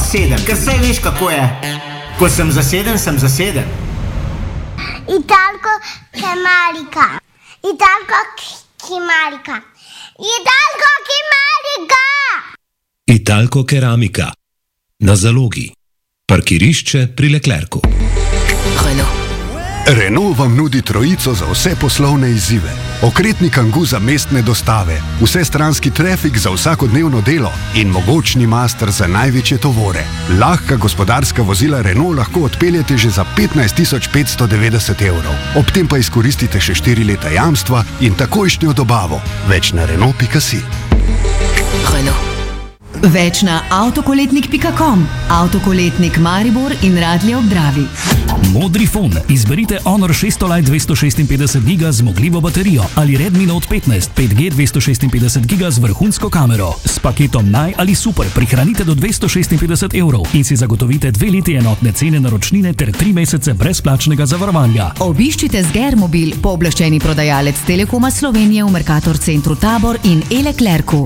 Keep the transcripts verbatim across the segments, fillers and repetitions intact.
obseden, ker saj veš, kako je. Ko sem zaseden, sem zaseden. Italko kemalika. Italko kemalika. Italko kemalika. Italko keramika. Na zalogi. Parkirišče pri Leclercu. Renault. Renault vam nudi trojico za vse poslovne izzive. Okretni Kangoo za mestne dostave, vsestranski trafik za vsakodnevno delo in mogočni Master za največje tovore. Lahka gospodarska vozila Renault lahko odpeljete že za petnajst tisoč petsto devetdeset evrov. Ob tem pa izkoristite še štiri leta jamstva in takojšnjo dobavo. Več na Renault pika si. Renault. Več na avtokoletnik pika com, avtokoletnik Maribor in Radlje ob Dravi. Modri fon. Izberite Honor šeststo Lite dvesto šestinpetdeset giga z zmogljivo baterijo ali Redmi Note petnajst pet G dvesto šestinpetdeset giga z vrhunsko kamero. S paketom Naj ali Super prihranite do dvesto šestinpetdeset evrov in si zagotovite dve leti enotne cene naročnine ter tri mesece brezplačnega zavarovanja. Obiščite Sgermobil, pooblaščeni prodajalec Telekoma Slovenije v Mercator centru Tabor in E-Leclercu.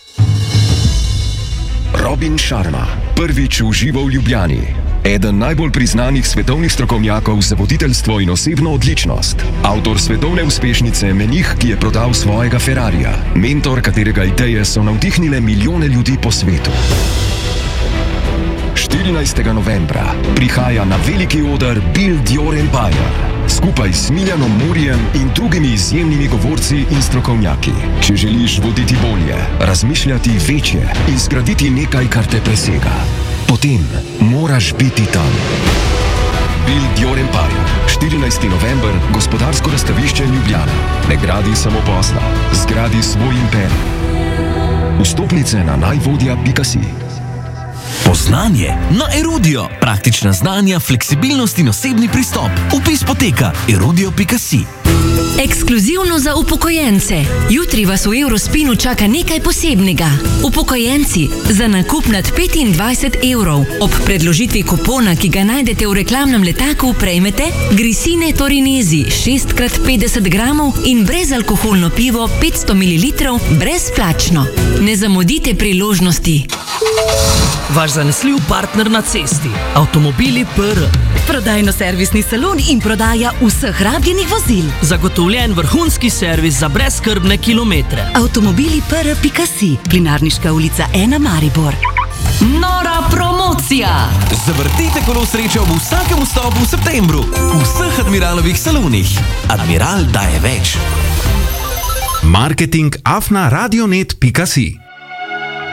Robin Sharma, prvič v živo v Ljubljani. Eden najbolj priznanih svetovnih strokovnjakov za voditeljstvo in osebno odličnost. Avtor svetovne uspešnice Menih, ki je prodal svojega Ferrarija. Mentor, katerega ideje so navdihnile milijone ljudi po svetu. štirinajstega novembra prihaja na veliki oder Build Your Empire. Skupaj s Miljanom Murijem in drugimi izjemnimi govorci in strokovnjaki. Če želiš voditi bolje, razmišljati večje in zgraditi nekaj, kar te presega, potem moraš biti tam. Build Your Empire. štirinajstega november, gospodarsko razstavišče Ljubljana. Ne gradi samo posla, zgradi svoj imperij. Vstopnice na najvodja pika si. Poznanje na Erudio. Praktična znanja, fleksibilnost in osebni pristop. Vpis poteka erudio pika si. Ekskluzivno za upokojence. Jutri vas v Eurospinu čaka nekaj posebnega. Upokojenci, za nakup nad petindvajset evrov ob predložitvi kupona, ki ga najdete v reklamnem letaku, prejmete Grisine Torinesi šest krat petdeset gramov in brezalkoholno pivo petsto mililitrov brezplačno. Ne zamudite priložnosti. Vaš zanesljiv partner na cesti. Avtomobili P R. Prodajno-servisni salon in prodaja vseh rabljenih vozil. Zagotovljen vrhunski servis za brezskrbne kilometre. Avtomobili P R pika si. Plinarniška ulica ena Maribor. Nora promocija! Zavrtite kolo sreče ob vsakem vstopu v septembru. V vseh Admiralovih salonih. Admiral daje več. Marketing afna radionet pika si.